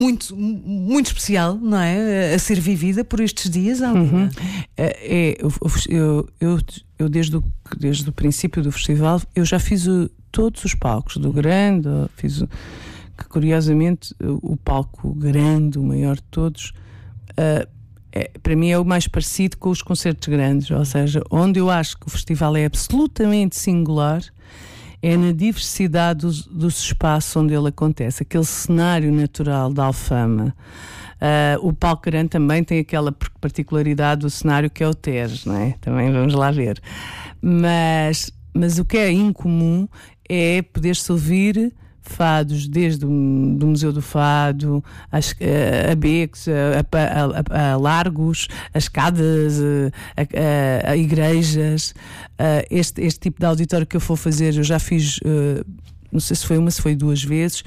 muito especial, não é? A ser vivida por estes dias, Alvina. Eu desde o princípio do festival, eu já fiz todos os palcos, do grande, que curiosamente o palco grande, o maior de todos, para mim é o mais parecido com os concertos grandes, ou seja, onde eu acho que o festival é absolutamente singular é na diversidade dos espaços onde ele acontece, aquele cenário natural da Alfama. O palco grande também tem aquela particularidade do cenário que é o Tejo, não é? Também vamos lá ver. Mas o que é incomum é poder-se ouvir fados desde do Museu do Fado, a becos, a largos, as escadas, a igrejas. Este tipo de auditório que eu vou fazer, eu já fiz, não sei se foi uma, se foi duas vezes.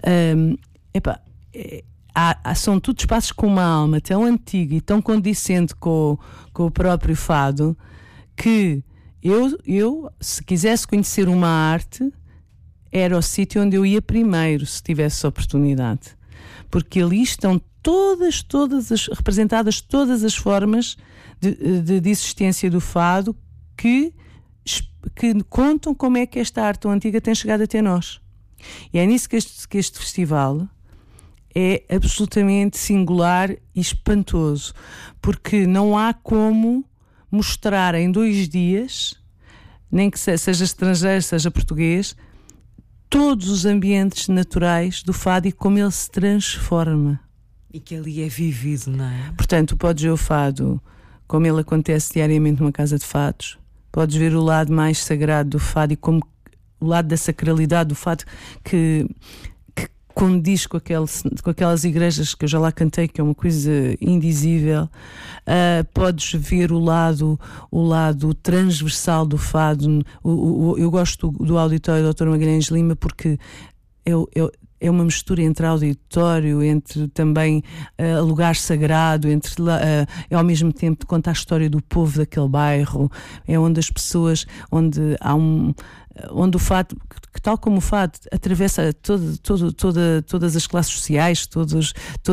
São tudo espaços com uma alma tão antiga e tão condicente com o próprio fado, que eu, se quisesse conhecer uma arte, era o sítio onde eu ia primeiro, se tivesse oportunidade, porque ali estão representadas todas as formas de existência do fado que contam como é que esta arte tão antiga tem chegado até nós. E é nisso que este festival é absolutamente singular e espantoso, porque não há como mostrar em 2 dias, nem que seja estrangeiro, seja português, todos os ambientes naturais do fado e como ele se transforma. E que ali é vivido, não é? Portanto, tu podes ver o fado como ele acontece diariamente numa casa de fados, podes ver o lado mais sagrado do fado e como o lado da sacralidade do fado que condiz com aquelas igrejas que eu já lá cantei, que é uma coisa indizível. Podes ver o lado transversal do fado. Eu gosto do auditório do Dr. Magalhães Lima porque é uma mistura entre auditório, entre também lugar sagrado, ao mesmo tempo conta a história do povo daquele bairro. É onde as pessoas, onde o fado, que tal como o fado atravessa todas as classes sociais, todas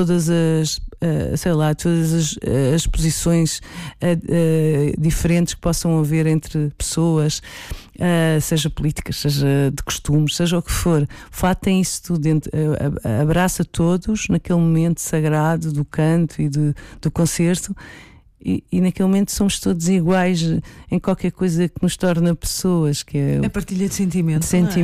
as posições diferentes que possam haver entre pessoas, seja políticas, seja de costumes, seja o que for. O fado tem isso tudo dentro, abraça todos naquele momento sagrado do canto e do concerto. E naquele momento somos todos iguais em qualquer coisa que nos torna pessoas, que é a partilha de sentimento.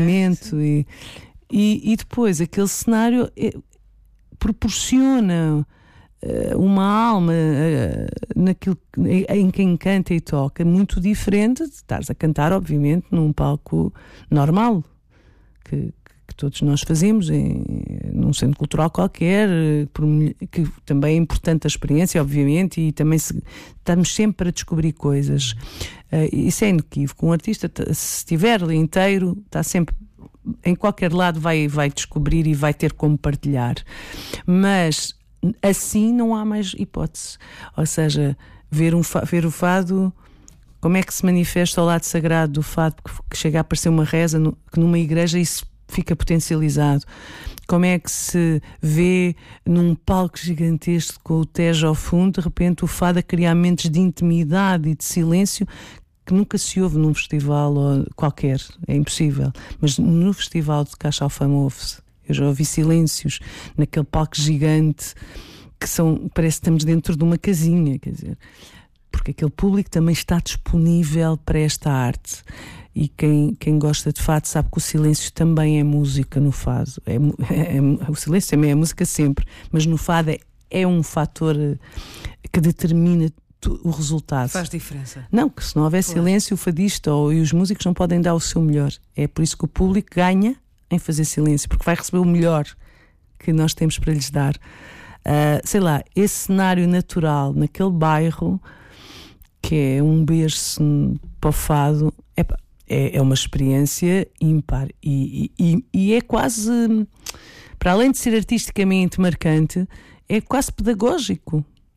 E depois aquele cenário proporciona uma alma naquilo em quem canta e toca, muito diferente de estares a cantar, obviamente, num palco normal que todos nós fazemos num centro cultural qualquer, que também é importante a experiência, obviamente, e também estamos sempre a descobrir coisas. Isso é inequívoco. Um artista, se estiver ali inteiro, está sempre, em qualquer lado vai descobrir e vai ter como partilhar. Mas assim não há mais hipótese. Ou seja, ver o fado, como é que se manifesta ao lado sagrado do fado, que chega a aparecer uma reza que numa igreja isso fica potencializado. Como é que se vê num palco gigantesco com o Tejo ao fundo, de repente o fado a criar momentos de intimidade e de silêncio que nunca se ouve num festival qualquer, é impossível. Mas no festival de Caixa Alfama ouve-se. Eu já ouvi silêncios naquele palco gigante parece que estamos dentro de uma casinha, quer dizer, porque aquele público também está disponível para esta arte. E quem gosta de fado sabe que o silêncio também é música no fado. O silêncio também é música sempre, mas no fado é um fator que determina o resultado. Faz diferença. Não, que se não houver silêncio, o fadista e os músicos não podem dar o seu melhor. É por isso que o público ganha em fazer silêncio, porque vai receber o melhor que nós temos para lhes dar. Esse cenário natural naquele bairro, que é um berço para o fado, é uma experiência ímpar e é quase, para além de ser artisticamente marcante, é quase pedagógico,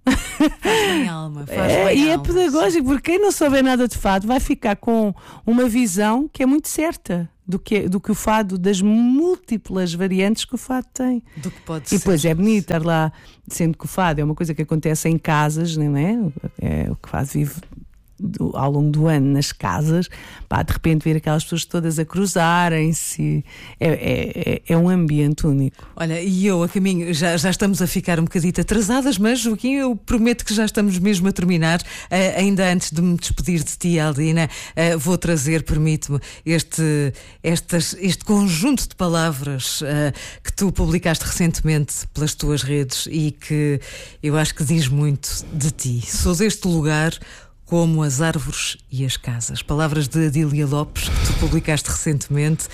Faz bem alma, faz bem E é alma. pedagógico, porque quem não souber nada de fado vai ficar com uma visão que é muito certa do que o fado, das múltiplas variantes que o fado tem. Do que pode E ser. depois é bonito estar lá, sendo que o fado é uma coisa que acontece em casas, não é? É o que fado vive ao longo do ano nas casas, pá, de repente ver aquelas pessoas todas a cruzarem-se, é um ambiente único. Olha, e eu a caminho, já estamos a ficar um bocadito atrasadas, mas Joaquim, eu prometo que já estamos mesmo a terminar. Ainda antes de me despedir de ti, Aldina, vou trazer, permite-me, este conjunto de palavras que tu publicaste recentemente pelas tuas redes e que eu acho que diz muito de ti. Sou deste lugar como as árvores e as casas. Palavras de Adília Lopes, que tu publicaste recentemente.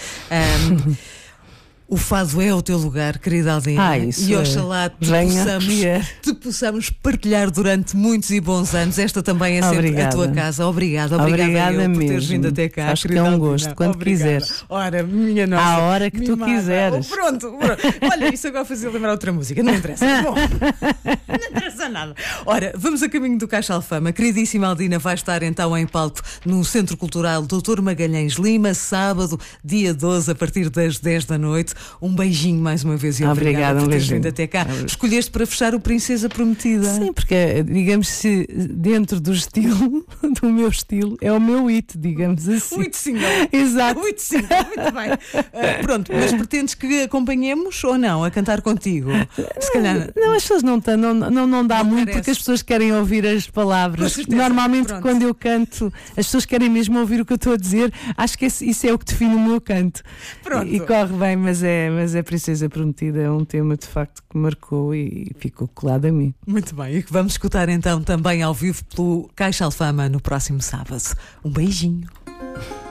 O fado é o teu lugar, querida Aldina, Isso e oxalá te possamos partilhar durante muitos e bons anos. Esta também é sempre Obrigada. a tua casa. Obrigada eu por teres vindo até cá. Acho que é um gosto, quando quiseres. Ora, minha nossa. À hora que tu mimada. quiseres. Pronto. Olha, isso agora fazia lembrar outra música, não interessa. Bom, não interessa nada. Ora, vamos a caminho do Caixa Alfama. Queridíssima Aldina vai estar então em palco no Centro Cultural Dr. Magalhães Lima, sábado, dia 12, a partir das 10 da noite. Um beijinho mais uma vez e obrigada por teres vindo até cá. Escolheste para fechar o Princesa Prometida. Sim, porque digamos se dentro do estilo, do meu estilo, é o meu hit, digamos assim. Muito single. Exato. Muito single, muito bem. Pronto, mas pretendes que acompanhemos ou não a cantar contigo? Se calhar. Não, as pessoas não dá muito, merece. porque as pessoas querem ouvir as palavras. Com certeza. Normalmente, Pronto. quando eu canto, as pessoas querem mesmo ouvir o que eu estou a dizer. Acho que isso é o que define o meu canto. Pronto. E corre bem, mas é Princesa Prometida, é um tema de facto que marcou e ficou colado a mim. Muito bem, e que vamos escutar então também ao vivo pelo Caixa Alfama no próximo sábado. Um beijinho.